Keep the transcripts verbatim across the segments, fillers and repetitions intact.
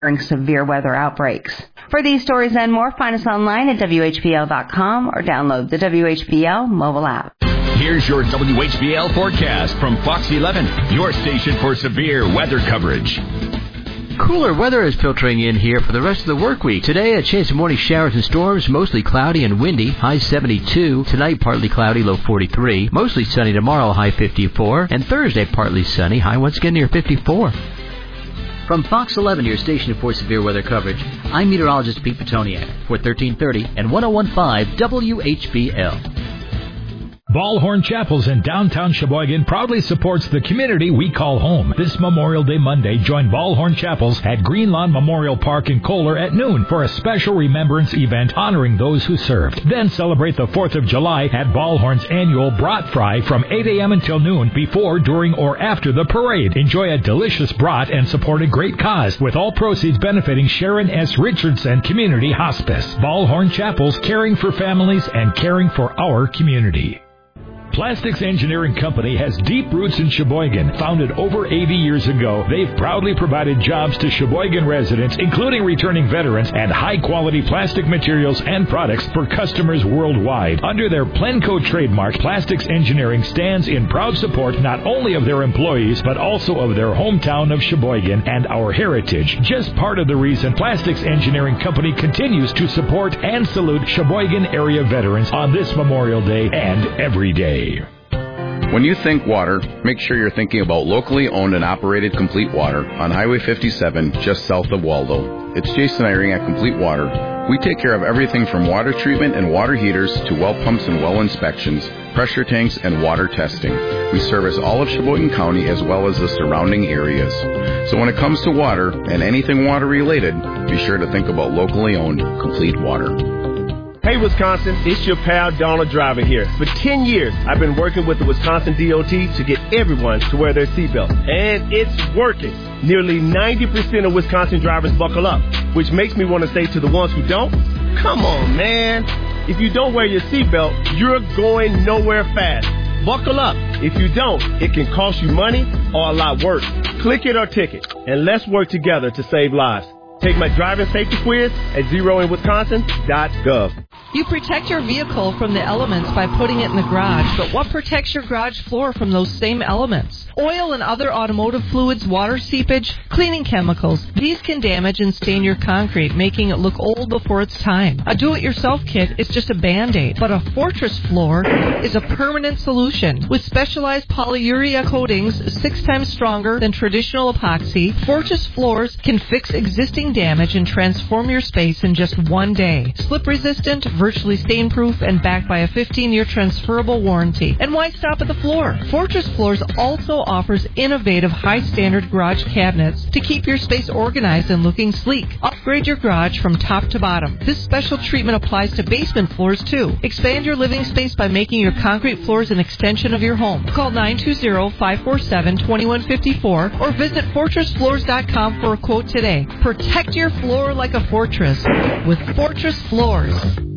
during severe weather outbreaks. For these stories and more, find us online at W H B L dot com or download the W H B L mobile app. Here's your W H B L forecast from Fox eleven, your station for severe weather coverage. Cooler weather is filtering in here for the rest of the work week. Today, a chance of morning showers and storms, mostly cloudy and windy, high seventy-two. Tonight, partly cloudy, low forty-three. Mostly sunny tomorrow, high fifty-four. And Thursday, partly sunny, high once again near fifty-four. From Fox eleven, your station for severe weather coverage, I'm meteorologist Pete Petoniak for thirteen thirty and one oh one point five W H B L. Ballhorn Chapels in downtown Sheboygan proudly supports the community we call home. This Memorial Day Monday, join Ballhorn Chapels at Green Lawn Memorial Park in Kohler at noon for a special remembrance event honoring those who served. Then celebrate the fourth of July at Ballhorn's annual Brat Fry from eight a.m. until noon, before, during, or after the parade. Enjoy a delicious brat and support a great cause, with all proceeds benefiting Sharon S. Richardson Community Hospice. Ballhorn Chapels, caring for families and caring for our community. Plastics Engineering Company has deep roots in Sheboygan. Founded over eighty years ago, they've proudly provided jobs to Sheboygan residents, including returning veterans, and high-quality plastic materials and products for customers worldwide. Under their Plenco trademark, Plastics Engineering stands in proud support not only of their employees, but also of their hometown of Sheboygan and our heritage. Just part of the reason Plastics Engineering Company continues to support and salute Sheboygan area veterans on this Memorial Day and every day. When you think water, make sure you're thinking about locally owned and operated Complete Water on Highway fifty-seven, just south of Waldo. It's Jason Eyring at Complete Water. We take care of everything from water treatment and water heaters to well pumps and well inspections, pressure tanks, and water testing. We service all of Sheboygan County as well as the surrounding areas. So when it comes to water and anything water related, be sure to think about locally owned Complete Water. Hey, Wisconsin, it's your pal Donald Driver here. For ten years, I've been working with the Wisconsin D O T to get everyone to wear their seatbelt. And it's working. Nearly ninety percent of Wisconsin drivers buckle up, which makes me want to say to the ones who don't, come on, man. If you don't wear your seatbelt, you're going nowhere fast. Buckle up. If you don't, it can cost you money or a lot worse. Click it or ticket, and let's work together to save lives. Take my driving safety quiz at zero in wisconsin dot gov. You protect your vehicle from the elements by putting it in the garage, but what protects your garage floor from those same elements? Oil and other automotive fluids, water seepage, cleaning chemicals. These can damage and stain your concrete, making it look old before its time. A do-it-yourself kit is just a Band-Aid, but a Fortress floor is a permanent solution. With specialized polyurea coatings six times stronger than traditional epoxy, Fortress floors can fix existing damage and transform your space in just one day. Slip-resistant, virtually stain-proof, and backed by a fifteen-year transferable warranty. And why stop at the floor? Fortress Floors also offers innovative high-standard garage cabinets to keep your space organized and looking sleek. Upgrade your garage from top to bottom. This special treatment applies to basement floors, too. Expand your living space by making your concrete floors an extension of your home. Call nine two zero, five four seven, two one five four or visit fortress floors dot com for a quote today. Protect your floor like a fortress with Fortress Floors.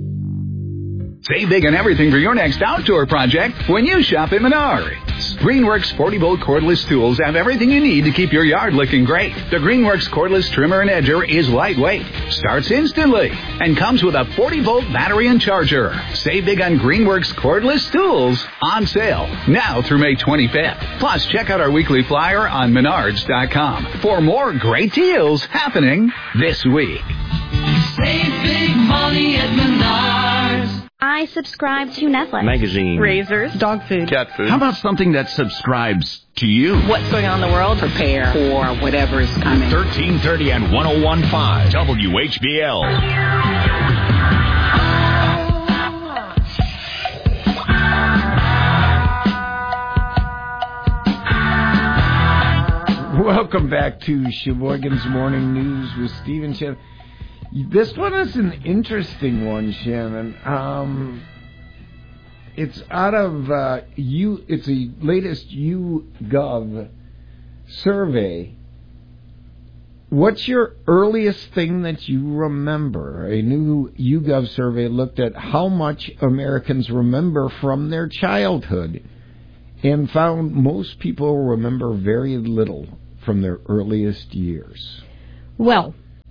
Save big on everything for your next outdoor project when you shop at Menards. Greenworks forty-volt cordless tools have everything you need to keep your yard looking great. The Greenworks cordless trimmer and edger is lightweight, starts instantly, and comes with a forty-volt battery and charger. Save big on Greenworks cordless tools on sale now through May twenty-fifth. Plus, check out our weekly flyer on menards dot com for more great deals happening this week. Save big money at Menards. I subscribe to Netflix. Magazine. Razors. Dog food. Cat food. How about something that subscribes to you? What's going on in the world? Prepare for whatever is coming. thirteen thirty and one oh one point five W H B L. Welcome back to Sheboygan's Morning News with Stephen Shannon. This one is an interesting one, Shannon. Um, it's out of uh, you. It's the latest YouGov survey. What's your earliest thing that you remember? A new YouGov survey looked at how much Americans remember from their childhood and found most people remember very little from their earliest years. Well,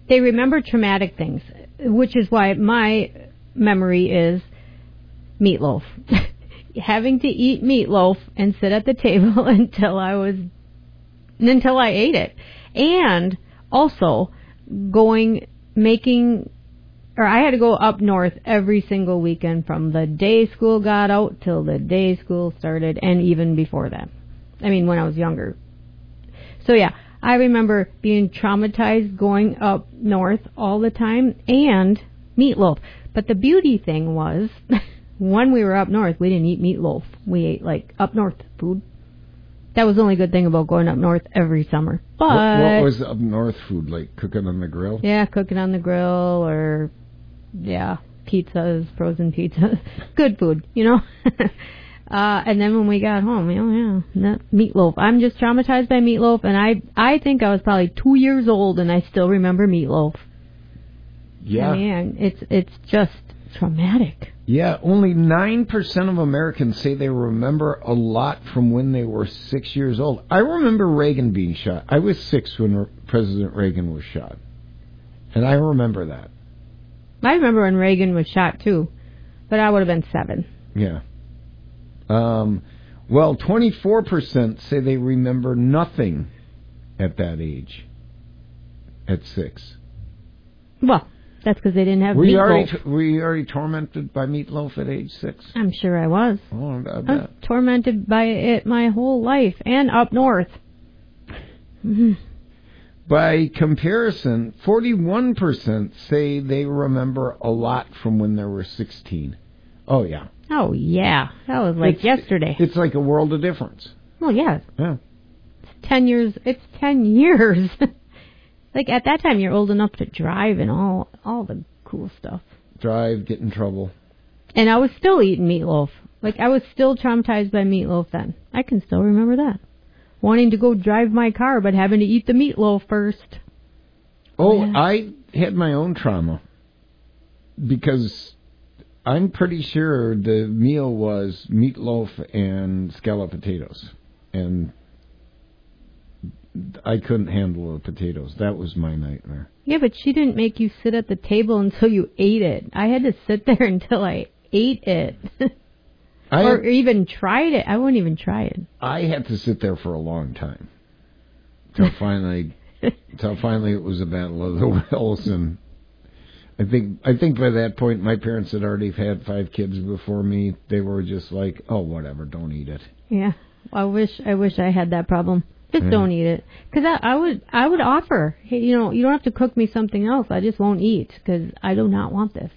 they remember traumatic things, which is why my memory is meatloaf. Having to eat meatloaf and sit at the table until I was, until I ate it. And also going, making, or I had to go up north every single weekend from the day school got out till the day school started, and even before that. I mean, when I was younger. So yeah, I remember being traumatized going up north all the time, and meatloaf. But the beauty thing was, when we were up north, we didn't eat meatloaf. We ate, like, up north food. That was the only good thing about going up north every summer. But What, what was up north food, like cooking on the grill? Yeah, cooking on the grill, or, yeah, pizzas, frozen pizzas. Good food, you know? uh, and then when we got home, you know, yeah, that meatloaf. I'm just traumatized by meatloaf, and I, I think I was probably two years old, and I still remember meatloaf. Yeah. I mean, it's, it's just traumatic. Yeah, only nine percent of Americans say they remember a lot from when they were six years old. I remember Reagan being shot. I was six when President Reagan was shot. And I remember that. I remember when Reagan was shot, too. But I would have been seven. Yeah. Um, well, twenty-four percent say they remember nothing at that age. At six. Well, that's because they didn't have were you meatloaf. Already, were you already tormented by meatloaf at age six? I'm sure I was. Oh, I bet. I was tormented by it my whole life, and up north. Mm-hmm. By comparison, forty-one percent say they remember a lot from when they were sixteen. Oh, yeah. Oh, yeah. That was like it's, yesterday. It's like a world of difference. Well, yeah. Yeah. It's ten years. It's ten years. Like, at that time, you're old enough to drive and all all the cool stuff. Drive, get in trouble. And I was still eating meatloaf. Like, I was still traumatized by meatloaf then. I can still remember that. Wanting to go drive my car, but having to eat the meatloaf first. Oh, yeah. I had my own trauma. Because I'm pretty sure the meal was meatloaf and scallop potatoes. And I couldn't handle the potatoes. That was my nightmare. Yeah, but she didn't make you sit at the table until you ate it. I had to sit there until I ate it. I or had, even tried it. I wouldn't even try it. I had to sit there for a long time. Until finally, until finally it was a battle of the wills. And I think, I think by that point, my parents had already had five kids before me. They were just like, oh, whatever, don't eat it. Yeah. I wish, I wish I had that problem. Just yeah. don't eat it. Because I, I would I would offer, hey, you know, you don't have to cook me something else. I just won't eat because I do not want this.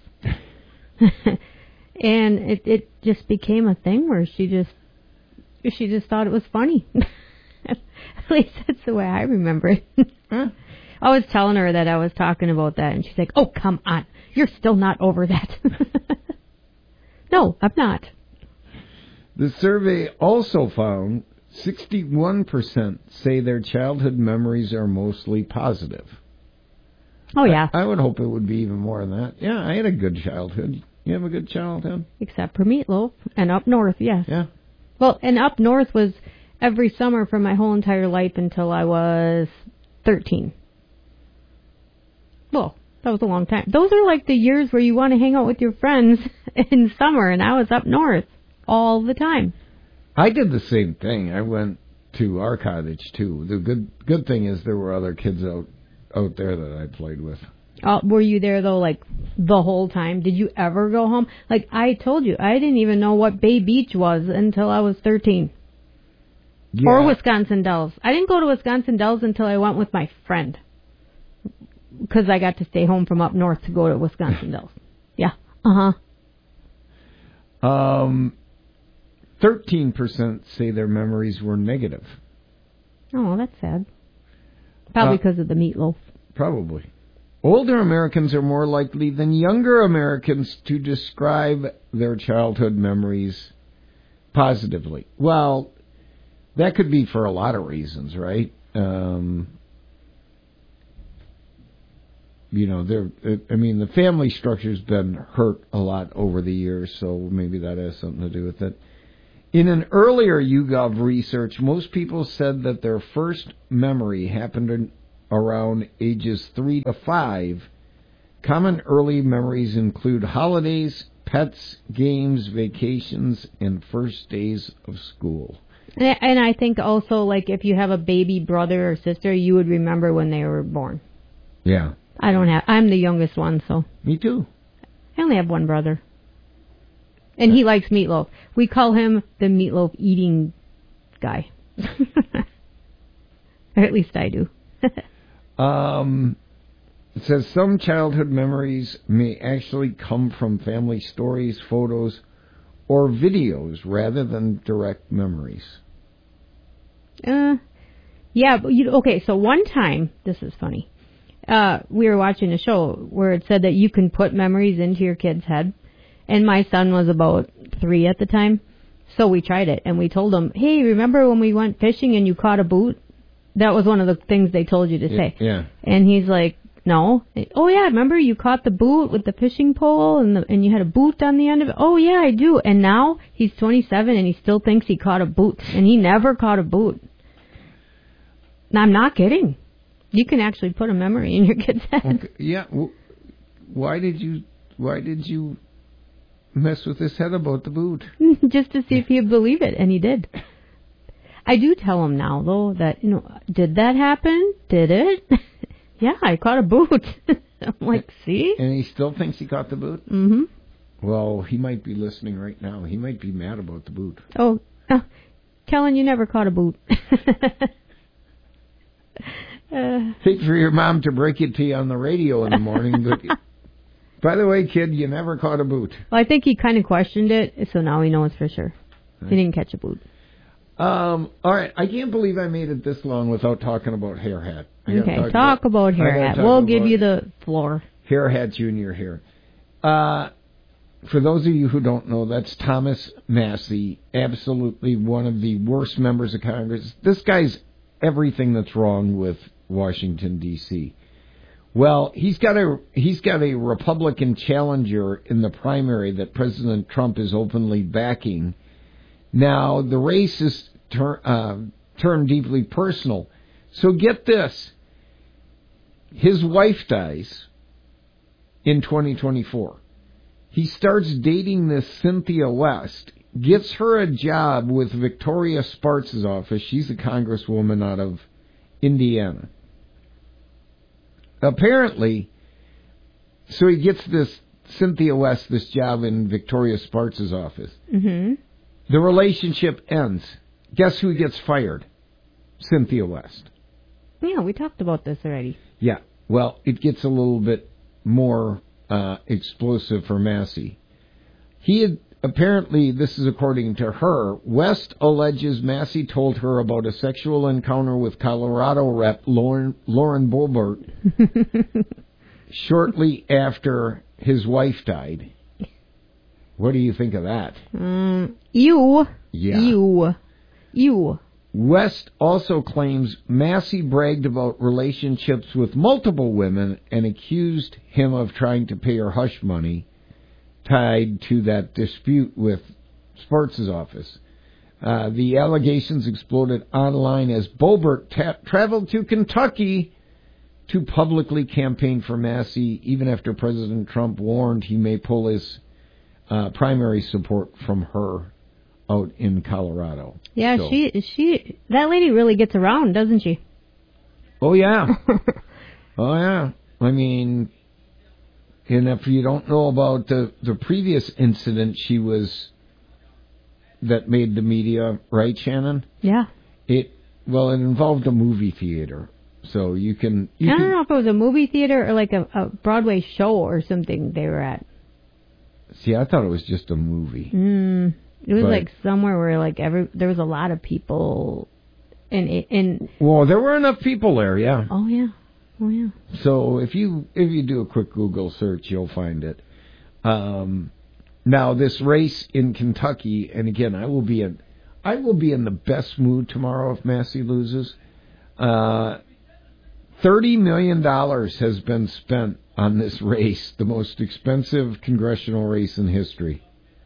And it, it just became a thing where she just she just thought it was funny. At least that's the way I remember it. Huh? I was telling her that I was talking about that, and she's like, oh, come on. You're still not over that. No, I'm not. The survey also found sixty-one percent say their childhood memories are mostly positive. Oh, yeah. I, I would hope it would be even more than that. Yeah, I had a good childhood. You have a good childhood? Except for meatloaf. And up north, yes. Yeah. Well, and up north was every summer for my whole entire life until I was thirteen. Well, that was a long time. Those are like the years where you want to hang out with your friends in summer, and I was up north all the time. I did the same thing. I went to our cottage, too. The good good thing is there were other kids out, out there that I played with. Uh, were you there, though, like, the whole time? Did you ever go home? Like, I told you, I didn't even know what Bay Beach was until I was thirteen. Yeah. Or Wisconsin Dells. I didn't go to Wisconsin Dells until I went with my friend. Because I got to stay home from up north to go to Wisconsin Dells. Yeah. Uh-huh. Um, thirteen percent say their memories were negative. Oh, that's sad. Probably because uh, of the meatloaf. Probably. Older Americans are more likely than younger Americans to describe their childhood memories positively. Well, that could be for a lot of reasons, right? Um, you know, there. I mean, the family structure's been hurt a lot over the years, so maybe that has something to do with it. In an earlier YouGov research, most people said that their first memory happened in, around ages three to five. Common early memories include holidays, pets, games, vacations, and first days of school. And I think also, like, if you have a baby brother or sister, you would remember when they were born. Yeah. I don't have, I'm the youngest one, so. Me too. I only have one brother. And he likes meatloaf. We call him the meatloaf eating guy. Or at least I do. um, it says some childhood memories may actually come from family stories, photos, or videos rather than direct memories. Uh, yeah, but you, okay, so one time, this is funny, uh, we were watching a show where it said that you can put memories into your kid's head, and my son was about three at the time, so we tried it, and we told him, hey, remember when we went fishing and you caught a boot? That was one of the things they told you to Yeah, say. yeah. And he's like, no. Oh, yeah, remember you caught the boot with the fishing pole and the, and you had a boot on the end of it? Oh, yeah, I do. And now he's twenty-seven and he still thinks he caught a boot. And he never caught a boot. And I'm not kidding. You can actually put a memory in your kid's head. Okay. Yeah. W- why did you, why did you mess with his head about the boot? Just to see if he'd believe it. And he did. I do tell him now, though, that, you know, did that happen? Did it? Yeah, I caught a boot. I'm like, see? And he still thinks he caught the boot? Mm-hmm. Well, he might be listening right now. He might be mad about the boot. Oh, uh, Kellen, you never caught a boot. uh, Hate for your mom to break it to you on the radio in the morning, but by the way, kid, you never caught a boot. Well, I think he kind of questioned it, so now he knows for sure. Right. He didn't catch a boot. Um, all right, I can't believe I made it this long without talking about Hair Hat. Okay, talk, talk about, about Hair Hat. We'll give you the floor. Hair Hat Junior here. Uh, for those of you who don't know, that's Thomas Massie, absolutely one of the worst members of Congress. This guy's everything that's wrong with Washington, D C Well, he's got a he's got a Republican challenger in the primary that President Trump is openly backing. Now, the race is tur- uh, turned deeply personal. So get this. His wife dies in twenty twenty-four. He starts dating this Cynthia West, gets her a job with Victoria Spartz's office. She's a congresswoman out of Indiana. Apparently, so he gets this Cynthia West, this job in Victoria Spartz's office. Mm-hmm. The relationship ends. Guess who gets fired? Cynthia West. Yeah, we talked about this already. Yeah. Well, it gets a little bit more uh, explosive for Massie. He had, apparently, this is according to her, West alleges Massie told her about a sexual encounter with Colorado Rep Lauren, Lauren Boebert shortly after his wife died. What do you think of that? Um, you. Yeah. You. You. West also claims Massie bragged about relationships with multiple women and accused him of trying to pay her hush money tied to that dispute with Spartz's office. Uh, the allegations exploded online as Boebert ta- traveled to Kentucky to publicly campaign for Massie, even after President Trump warned he may pull his Uh, primary support from her out in Colorado. Yeah, so. she she that lady really gets around, doesn't she? Oh yeah, oh yeah. I mean, and if you don't know about the the previous incident, she was that made the media, right, Shannon? Yeah. It well, it involved a movie theater, so you can. You I don't can, know if it was a movie theater or like a, a Broadway show or something they were at. See, I thought it was just a movie. Mm, it was but, like somewhere where like every there was a lot of people, and and well, there were enough people there, yeah. Oh yeah, oh yeah. So if you if you do a quick Google search, you'll find it. Um, now this race in Kentucky, and again, I will be in I will be in the best mood tomorrow if Massie loses. Uh, Thirty million dollars has been spent on this race, the most expensive congressional race in history.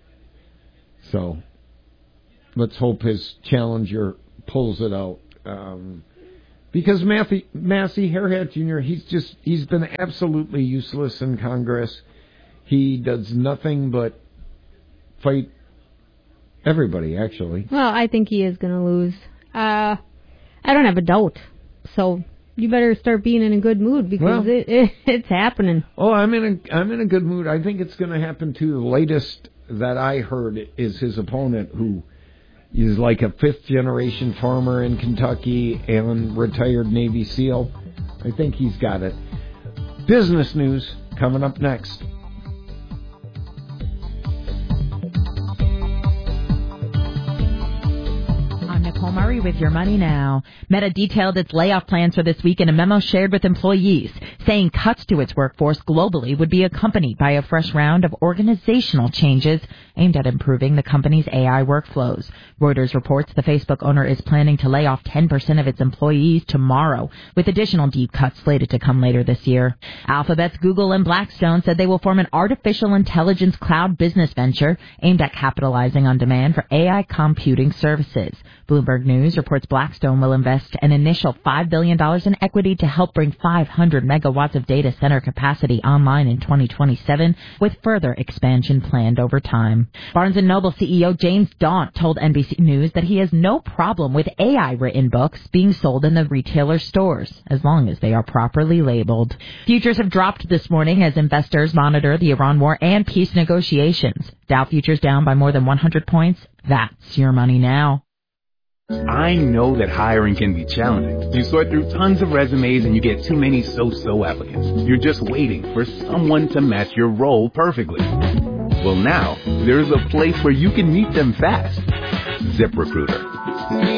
So, let's hope his challenger pulls it out. Um, Because Matthew, Massey Hairhat Junior, he's just, he's been absolutely useless in Congress. He does nothing but fight everybody, actually. Well, I think he is going to lose. Uh, I don't have a doubt. So you better start being in a good mood because well, it, it, it's happening. Oh, I'm in a I'm in a good mood. I think it's going to happen too. The latest that I heard is his opponent, who is like a fifth generation farmer in Kentucky and retired Navy SEAL. I think he's got it. Business news coming up next. Nicole Murray with Your Money Now. Meta detailed its layoff plans for this week in a memo shared with employees, saying cuts to its workforce globally would be accompanied by a fresh round of organizational changes aimed at improving the company's A I workflows. Reuters reports the Facebook owner is planning to lay off ten percent of its employees tomorrow, with additional deep cuts slated to come later this year. Alphabet's Google and Blackstone said they will form an artificial intelligence cloud business venture aimed at capitalizing on demand for A I computing services. Bloomberg News reports Blackstone will invest an initial five billion dollars in equity to help bring five hundred megawatts of data center capacity online in twenty twenty-seven, with further expansion planned over time. Barnes and Noble C E O James Daunt told N B C News that he has no problem with A I-written books being sold in the retailer stores, as long as they are properly labeled. Futures have dropped this morning as investors monitor the Iran war and peace negotiations. Dow futures down by more than one hundred points. That's Your Money Now. I know that hiring can be challenging. You sort through tons of resumes and you get too many so-so applicants. You're just waiting for someone to match your role perfectly. Well, now, there's a place where you can meet them fast. ZipRecruiter.